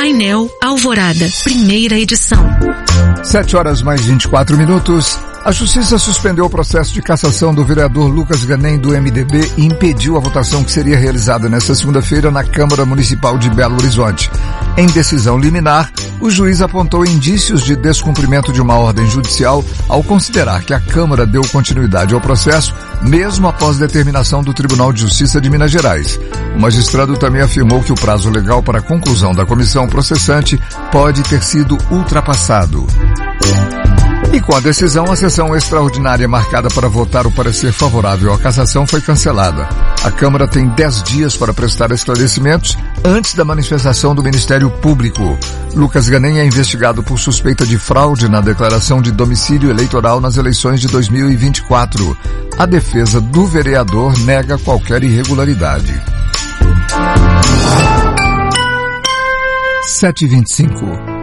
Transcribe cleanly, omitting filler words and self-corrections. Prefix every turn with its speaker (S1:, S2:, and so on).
S1: Painel Alvorada, primeira edição.
S2: 7h mais 24. A Justiça suspendeu o processo de cassação do vereador Lucas Ganem do MDB e impediu a votação que seria realizada nesta segunda-feira na Câmara Municipal de Belo Horizonte. Em decisão liminar, o juiz apontou indícios de descumprimento de uma ordem judicial ao considerar que a Câmara deu continuidade ao processo, mesmo após determinação do Tribunal de Justiça de Minas Gerais. O magistrado também afirmou que o prazo legal para a conclusão da comissão processante pode ter sido ultrapassado. E com a decisão, a sessão extraordinária marcada para votar o parecer favorável à cassação foi cancelada. A Câmara tem 10 dias para prestar esclarecimentos antes da manifestação do Ministério Público. Lucas Ganem é investigado por suspeita de fraude na declaração de domicílio eleitoral nas eleições de 2024. A defesa do vereador nega qualquer irregularidade. 7h25.